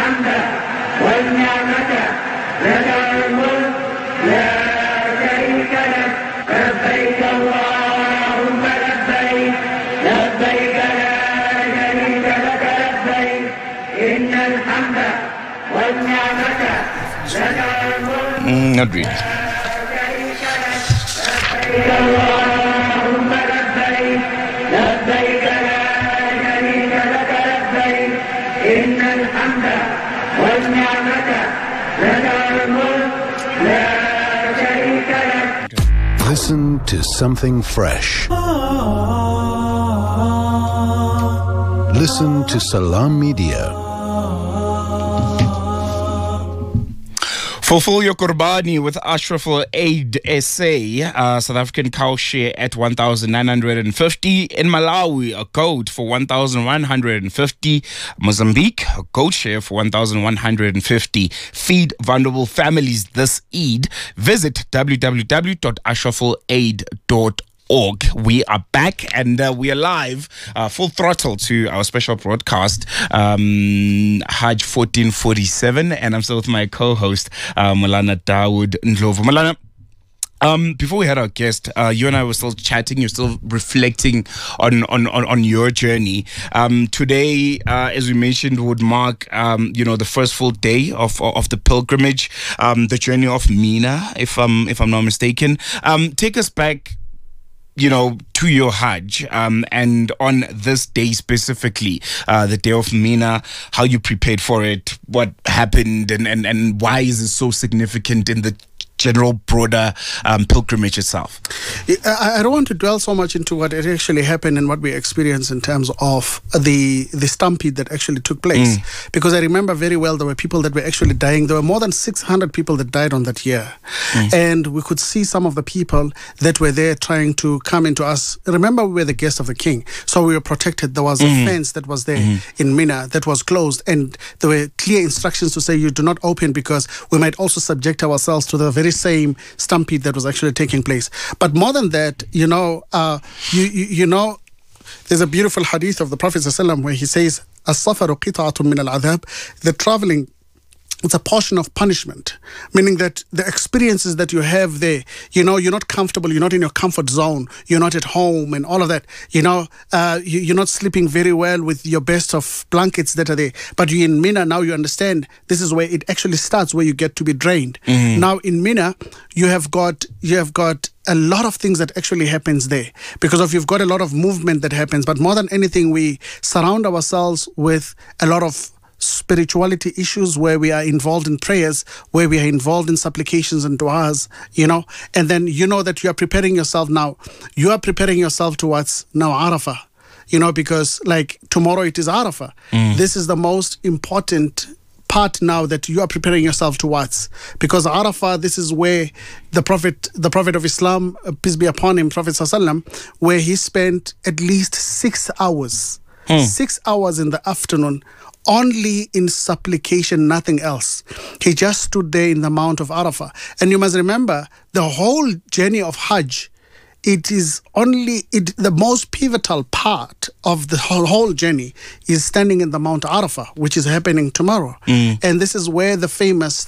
الحمد والنعمة لك الملك لا شريك لك لبيك اللهم لبيك لبيك لا شريك لك لبيك إن الحمد والنعمة لك الملك Not really. لبيك اللهم لبيك لبيك لا شريك لك لبيك إن الحمد والنعمة لك الملك لا شريك لك. Listen to something fresh. Listen to Salam Media. Fulfill your Qurbani with Ashraful Aid SA. South African cow share at 1,950. In Malawi, a goat for 1,150. Mozambique, a goat share for 1,150. Feed vulnerable families this Eid. Visit www.ashrafulaid.org. We are back and we are live, full throttle to our special broadcast, Hajj 1447, and I'm still with my co-host, Malana Dawood Ndlovu. Malana, before we had our guest, you and I were still chatting. You're still reflecting on your journey. Today, as we mentioned, would mark the first full day of the pilgrimage, the journey of Mina, if I'm not mistaken. Take us back, to your Hajj, and on this day specifically, the day of Mina, how you prepared for it, what happened, and why is it so significant in the general broader pilgrimage itself? I don't want to dwell so much into what actually happened and what we experienced in terms of the stampede that actually took place, because I remember very well there were people that were actually dying. There were more than 600 people that died on that year, and we could see some of the people that were there trying to come into us. Remember, we were the guests of the king, so we were protected. There was a fence that was there in Mina that was closed, and there were clear instructions to say you do not open because we might also subject ourselves to the very same stampede that was actually taking place. But more than that, there's a beautiful hadith of the Prophet ﷺ where he says, "As-safaru qita'atun min al-adhab." The traveling, it's a portion of punishment, meaning that the experiences that you have there, you're not comfortable, you're not in your comfort zone, you're not at home and all of that, you're not sleeping very well with your best of blankets that are there. But you're in Mina, now you understand this is where it actually starts, where you get to be drained. Now in Mina, you have got a lot of things that actually happens there, because you've got a lot of movement that happens. But more than anything, we surround ourselves with a lot of spirituality issues where we are involved in prayers, where we are involved in supplications and du'as, and then that you are preparing yourself now. You are preparing yourself towards now Arafah, because like tomorrow it is Arafah. This is the most important part now that you are preparing yourself towards, because Arafah, this is where the Prophet of Islam, peace be upon him, Prophet ﷺ, where he spent at least 6 hours, 6 hours in the afternoon only in supplication, nothing else. He just stood there in the Mount of Arafah. And you must remember, the whole journey of Hajj, it is the most pivotal part of the whole journey is standing in the Mount Arafah, which is happening tomorrow. And this is where the famous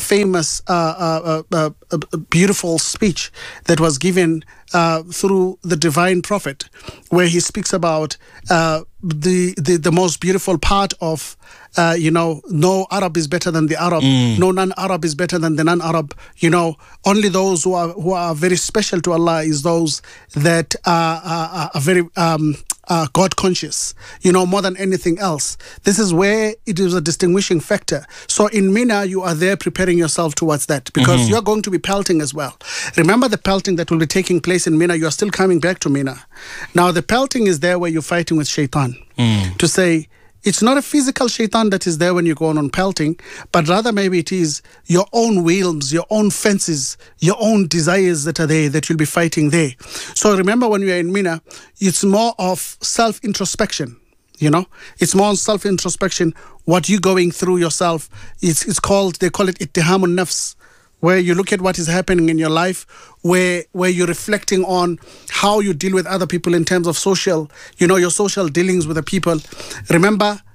beautiful speech that was given through the divine prophet, where he speaks about the most beautiful part of no Arab is better than the Arab, no non-Arab is better than the non-Arab. Only those who are very special to Allah is those that are very God conscious, more than anything else. This is where it is a distinguishing factor. So in Mina, you are there preparing yourself towards that, because you're going to be pelting as well. Remember the pelting that will be taking place in Mina. You're still coming back to Mina. Now the pelting is there where you're fighting with shaitan, to say, it's not a physical shaitan that is there when you go on pelting, but rather maybe it is your own whims, your own fences, your own desires that are there that you'll be fighting there. So remember, when we are in Mina, it's more of self-introspection. It's more self-introspection, what you're going through yourself. They call it ittihamun nafs, where you look at what is happening in your life, where you're reflecting on how you deal with other people in terms of social, your social dealings with the people. Remember,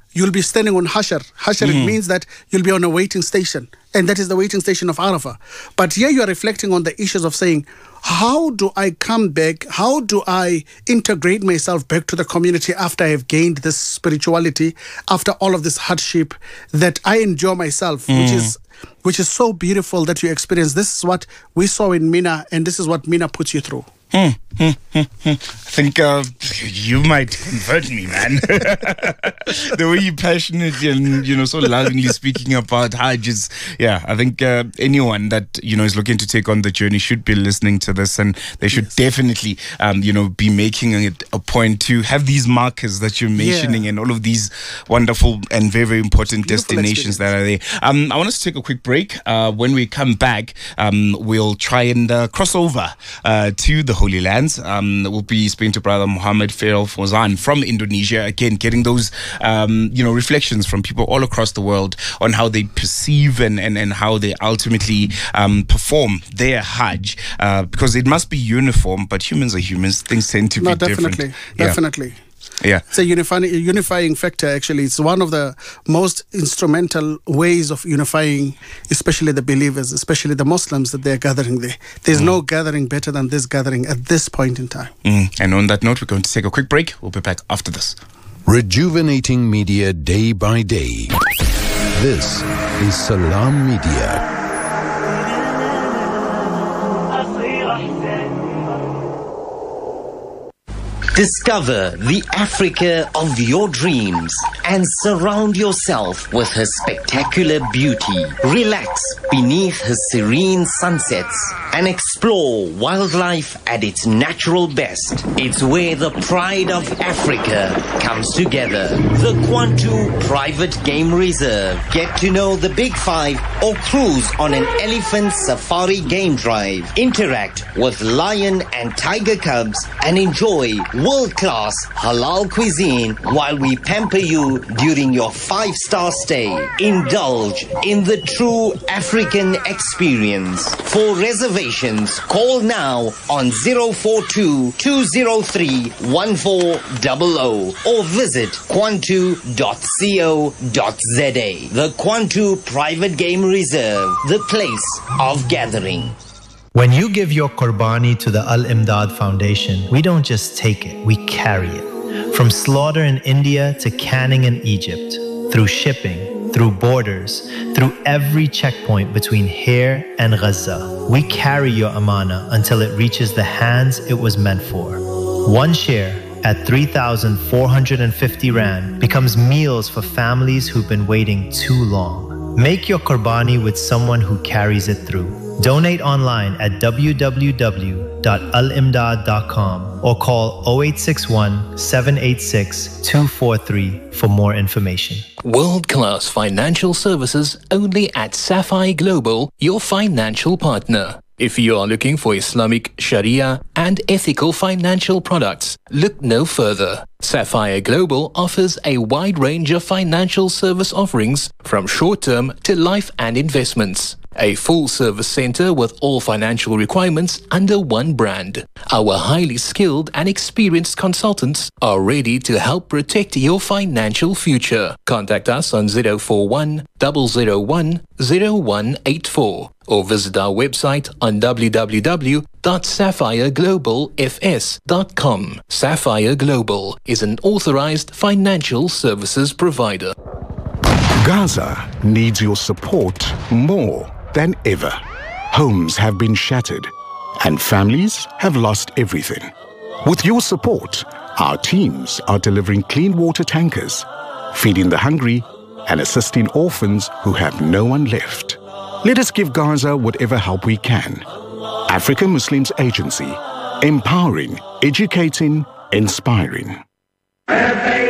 you'll be standing on Hashar. Hashar, it means that you'll be on a waiting station. And that is the waiting station of Arafah. But here you are reflecting on the issues of saying, how do I come back? How do I integrate myself back to the community after I have gained this spirituality, after all of this hardship, that I enjoy myself, which is so beautiful that you experience. This is what we saw in Mina, and this is what Mina puts you through. I think you might convert me, man. The way you're passionate and, so lovingly speaking about Hajj is, I think anyone that, is looking to take on the journey should be listening to this, and they should definitely, be making it a point to have these markers that you're mentioning and all of these wonderful and very, very important destinations that are there. I want us to take a quick break. When we come back, we'll try and cross over to the Holy Lands. We'll be speaking to Brother Muhammad Fairul Fauzan from Indonesia, again getting those reflections from people all across the world on how they perceive and how they ultimately perform their Hajj, because it must be uniform, but humans are humans, things tend to be different. Definitely. Yeah. It's a unifying factor, actually. It's one of the most instrumental ways of unifying, especially the believers, especially the Muslims that they're gathering there. There's no gathering better than this gathering at this point in time. And on that note, we're going to take a quick break. We'll be back after this. Rejuvenating media day by day. This is Salam Media. Discover the Africa of your dreams and surround yourself with her spectacular beauty. Relax beneath her serene sunsets and explore wildlife at its natural best. It's where the pride of Africa comes together. The Kwantu Private Game Reserve. Get to know the Big Five or cruise on an elephant safari game drive. Interact with lion and tiger cubs and enjoy world-class halal cuisine while we pamper you during your 5-star stay. Indulge in the true African experience. For reservations, call now on 042-203-1400 or visit kwantu.co.za. The Kwantu Private Game Reserve, the place of gathering. When you give your Qurbani to the Al-Imdad Foundation, we don't just take it, we carry it. From slaughter in India to canning in Egypt, through shipping, through borders, through every checkpoint between here and Gaza, we carry your amana until it reaches the hands it was meant for. One share at 3,450 Rand becomes meals for families who've been waiting too long. Make your Qurbani with someone who carries it through. Donate online at www.alimdad.com or call 0861-786-243 for more information. World-class financial services only at Sapphire Global, your financial partner. If you are looking for Islamic, Sharia and ethical financial products, look no further. Sapphire Global offers a wide range of financial service offerings from short-term to life and investments. A full-service center with all financial requirements under one brand. Our highly skilled and experienced consultants are ready to help protect your financial future. Contact us on 041 001 0184 or visit our website on www.sapphireglobalfs.com. Sapphire Global is an authorized financial services provider. Gaza needs your support more than ever. Homes have been shattered and families have lost everything. With your support, our teams are delivering clean water tankers, feeding the hungry and assisting orphans who have no one left. Let us give Gaza whatever help we can. African Muslims Agency, empowering, educating, inspiring.